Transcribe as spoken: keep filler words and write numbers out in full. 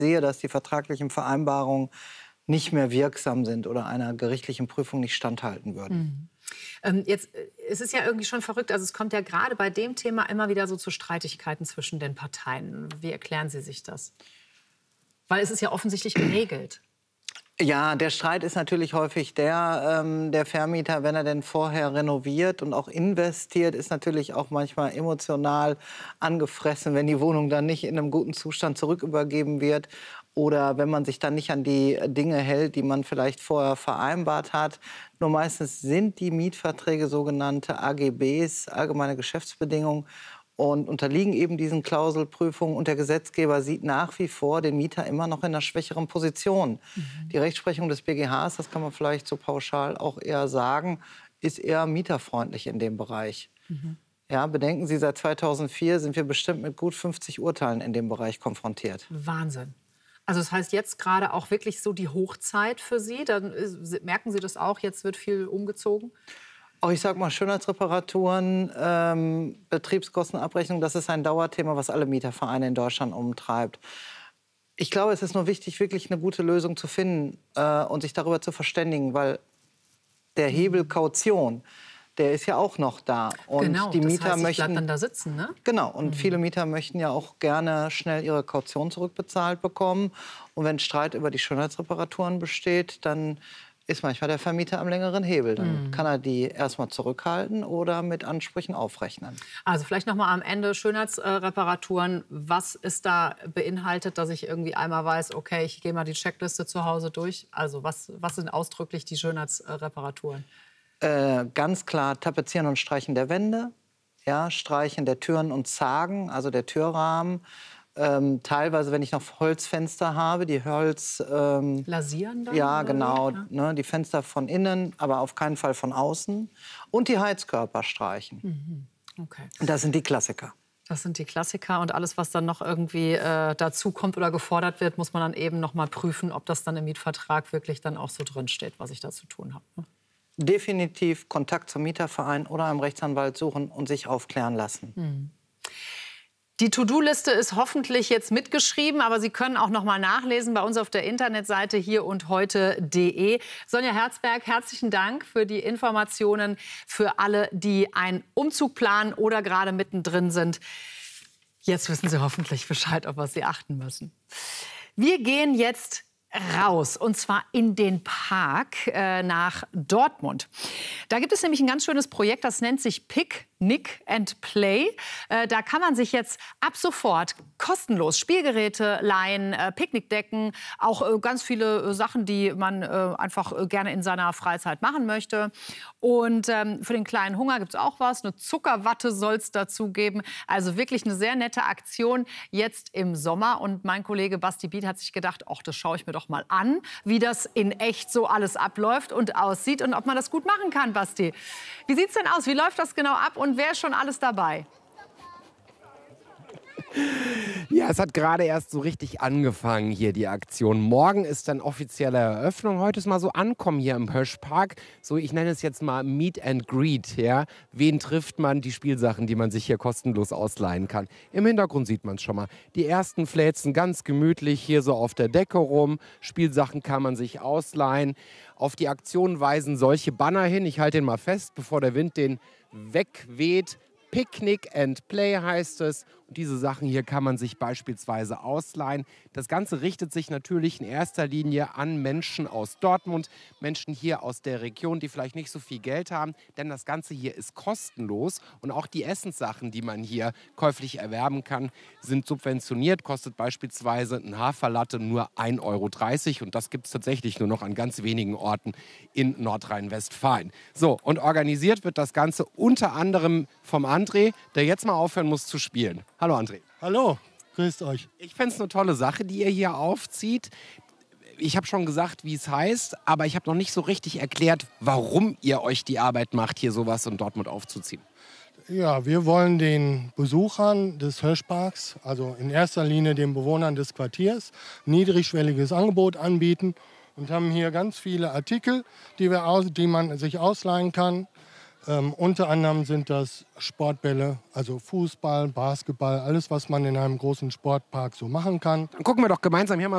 sehe, dass die vertraglichen Vereinbarungen nicht mehr wirksam sind oder einer gerichtlichen Prüfung nicht standhalten würden. Mhm. Ähm, jetzt äh, es ist ja irgendwie schon verrückt. Also es kommt ja gerade bei dem Thema immer wieder so zu Streitigkeiten zwischen den Parteien. Wie erklären Sie sich das? Weil es ist ja offensichtlich geregelt. Ja, der Streit ist natürlich häufig der, ähm, der Vermieter, wenn er denn vorher renoviert und auch investiert, ist natürlich auch manchmal emotional angefressen, wenn die Wohnung dann nicht in einem guten Zustand zurückübergeben wird oder wenn man sich dann nicht an die Dinge hält, die man vielleicht vorher vereinbart hat. Nur meistens sind die Mietverträge sogenannte A G Bs, allgemeine Geschäftsbedingungen, und unterliegen eben diesen Klauselprüfungen. Und der Gesetzgeber sieht nach wie vor den Mieter immer noch in einer schwächeren Position. Mhm. Die Rechtsprechung des B G Hs, das kann man vielleicht so pauschal auch eher sagen, ist eher mieterfreundlich in dem Bereich. Mhm. Ja, bedenken Sie, seit zweitausendvier sind wir bestimmt mit gut fünfzig Urteilen in dem Bereich konfrontiert. Wahnsinn. Also das heißt jetzt gerade auch wirklich so die Hochzeit für Sie? Dann äh, merken Sie das auch, jetzt wird viel umgezogen? Auch ich sag mal, Schönheitsreparaturen, ähm, Betriebskostenabrechnung, das ist ein Dauerthema, was alle Mietervereine in Deutschland umtreibt. Ich glaube, es ist nur wichtig, wirklich eine gute Lösung zu finden äh, und sich darüber zu verständigen, weil der Hebel Kaution, der ist ja auch noch da. Und genau, die das Mieter heißt, ich möchten bleib dann da sitzen, ne? Genau, und Mhm. viele Mieter möchten ja auch gerne schnell ihre Kaution zurückbezahlt bekommen. Und wenn Streit über die Schönheitsreparaturen besteht, dann ist manchmal der Vermieter am längeren Hebel. Dann Mhm. kann er die erstmal zurückhalten oder mit Ansprüchen aufrechnen. Also vielleicht noch mal am Ende Schönheitsreparaturen. Was ist da beinhaltet, dass ich irgendwie einmal weiß, okay, ich gehe mal die Checkliste zu Hause durch? Also was, was sind ausdrücklich die Schönheitsreparaturen? Äh, ganz klar Tapezieren und Streichen der Wände, ja, Streichen der Türen und Zagen, also der Türrahmen. Ähm, teilweise, wenn ich noch Holzfenster habe, die Holz... Ähm, Lasieren dann? Ja, oder genau, wie? Ja. ne, die Fenster von innen, aber auf keinen Fall von außen. Und die Heizkörper streichen. Mhm. Okay. Das sind die Klassiker. Das sind die Klassiker und alles, was dann noch irgendwie äh, dazu kommt oder gefordert wird, muss man dann eben noch mal prüfen, ob das dann im Mietvertrag wirklich dann auch so drin steht, was ich da zu tun habe. Ne? Definitiv Kontakt zum Mieterverein oder einem Rechtsanwalt suchen und sich aufklären lassen. Mhm. Die To-Do-Liste ist hoffentlich jetzt mitgeschrieben, aber Sie können auch noch mal nachlesen bei uns auf der Internetseite hier und heute punkt de. Sonja Herzberg, herzlichen Dank für die Informationen für alle, die einen Umzug planen oder gerade mittendrin sind. Jetzt wissen Sie hoffentlich Bescheid, auf was Sie achten müssen. Wir gehen jetzt raus, und zwar in den Park äh, nach Dortmund. Da gibt es nämlich ein ganz schönes Projekt, das nennt sich Pick-Nick and Play. Äh, da kann man sich jetzt ab sofort kostenlos Spielgeräte leihen, äh, Picknickdecken, auch äh, ganz viele äh, Sachen, die man äh, einfach äh, gerne in seiner Freizeit machen möchte. Und ähm, für den kleinen Hunger gibt es auch was. Eine Zuckerwatte soll es dazu geben. Also wirklich eine sehr nette Aktion jetzt im Sommer. Und mein Kollege Basti Biet hat sich gedacht, ach, das schaue ich mir doch mal an, wie das in echt so alles abläuft und aussieht und ob man das gut machen kann, Basti. Wie sieht's denn aus? Wie läuft das genau ab und wer ist schon alles dabei? Ja, es hat gerade erst so richtig angefangen hier, die Aktion. Morgen ist dann offizielle Eröffnung. Heute ist mal so Ankommen hier im Hirschpark. So, ich nenne es jetzt mal Meet and Greet. Ja? Wen trifft man? Die Spielsachen, die man sich hier kostenlos ausleihen kann. Im Hintergrund sieht man es schon mal. Die ersten fläzen ganz gemütlich hier so auf der Decke rum. Spielsachen kann man sich ausleihen. Auf die Aktion weisen solche Banner hin. Ich halte den mal fest, bevor der Wind den wegweht. Picknick and Play heißt es. Und diese Sachen hier kann man sich beispielsweise ausleihen. Das Ganze richtet sich natürlich in erster Linie an Menschen aus Dortmund, Menschen hier aus der Region, die vielleicht nicht so viel Geld haben. Denn das Ganze hier ist kostenlos. Und auch die Essenssachen, die man hier käuflich erwerben kann, sind subventioniert. Kostet beispielsweise ein Haferlatte nur ein Euro dreißig. Und das gibt es tatsächlich nur noch an ganz wenigen Orten in Nordrhein-Westfalen. So, und organisiert wird das Ganze unter anderem vom André, der jetzt mal aufhören muss zu spielen. Hallo André. Hallo, grüßt euch. Ich fände es eine tolle Sache, die ihr hier aufzieht. Ich habe schon gesagt, wie es heißt, aber ich habe noch nicht so richtig erklärt, warum ihr euch die Arbeit macht, hier sowas in Dortmund aufzuziehen. Ja, wir wollen den Besuchern des Hirschparks, also in erster Linie den Bewohnern des Quartiers, ein niedrigschwelliges Angebot anbieten und haben hier ganz viele Artikel, die, wir aus, die man sich ausleihen kann. Ähm, unter anderem sind das Sportbälle, also Fußball, Basketball, alles, was man in einem großen Sportpark so machen kann. Dann gucken wir doch gemeinsam hier mal